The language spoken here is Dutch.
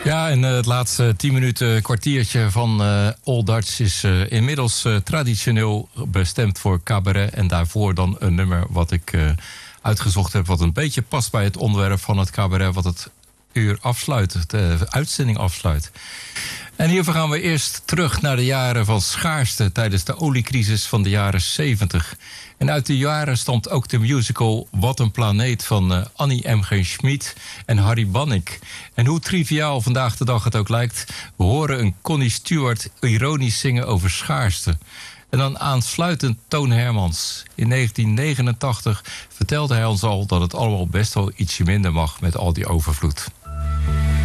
Ja, en het laatste 10 minuten kwartiertje van Old Dutch is inmiddels traditioneel bestemd voor cabaret. En daarvoor dan een nummer wat ik uitgezocht heb, wat een beetje past bij het onderwerp van het cabaret, wat het uur afsluit, de uitzending afsluit. En hiervoor gaan we eerst terug naar de jaren van schaarste tijdens de oliecrisis van de jaren 70. En uit die jaren stamt ook de musical Wat een planeet van Annie M.G. Schmid en Harry Bannick. En hoe triviaal vandaag de dag het ook lijkt, we horen een Connie Stewart ironisch zingen over schaarste. En dan aansluitend Toon Hermans. In 1989 vertelde hij ons al dat het allemaal best wel ietsje minder mag met al die overvloed.